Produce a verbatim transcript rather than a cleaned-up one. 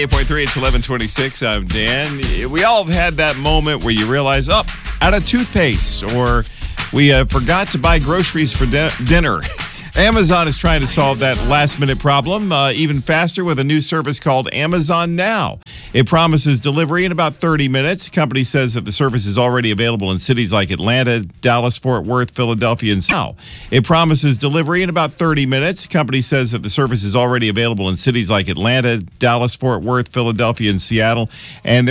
eight point three, it's eleven twenty-six. I'm Dan. We all have had that moment where you realize, oh, out of toothpaste, or we uh, forgot to buy groceries for de- dinner. Amazon is trying to solve that last-minute problem uh, even faster with a new service called Amazon Now. It promises delivery in about thirty minutes. The company says that the service is already available in cities like Atlanta, Dallas, Fort Worth, Philadelphia, and South. It promises delivery in about thirty minutes. The company says that the service is already available in cities like Atlanta, Dallas, Fort Worth, Philadelphia, and Seattle. And